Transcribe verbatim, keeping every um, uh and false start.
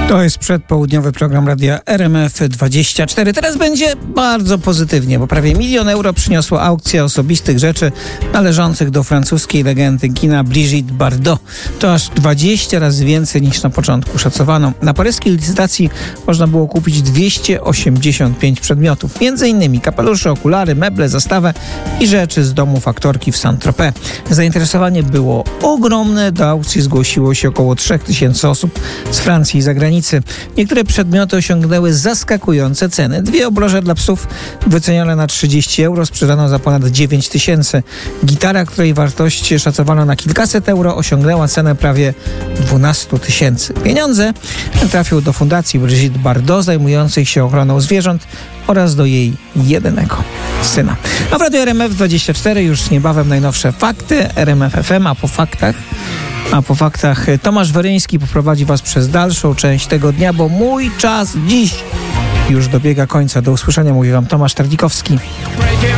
To jest przedpołudniowy program radia R M F dwadzieścia cztery. Teraz będzie bardzo pozytywnie, bo prawie milion euro przyniosła aukcja osobistych rzeczy należących do francuskiej legendy kina Brigitte Bardot. To aż dwadzieścia razy więcej niż na początku szacowano. Na paryskiej licytacji można było kupić dwieście osiemdziesiąt pięć przedmiotów. Między innymi kapelusze, okulary, meble, zastawę i rzeczy z domów aktorki w Saint-Tropez. Zainteresowanie było ogromne. Do aukcji zgłosiło się około trzy tysiące osób z Francji i zagranicy. Niektóre przedmioty osiągnęły zaskakujące ceny. Dwie obroże dla psów wycenione na trzydzieści euro sprzedano za ponad dziewięć tysięcy. Gitara, której wartość szacowano na kilkaset euro, osiągnęła cenę prawie dwanaście tysięcy. Pieniądze trafiły do fundacji Brigitte Bardot zajmującej się ochroną zwierząt oraz do jej jedynego syna. A w radiu R M F dwadzieścia cztery już niebawem najnowsze fakty R M F F M, a po faktach A po faktach Tomasz Weryński poprowadzi Was przez dalszą część tego dnia, bo mój czas dziś już dobiega końca. Do usłyszenia, mówi Wam Tomasz Tardikowski.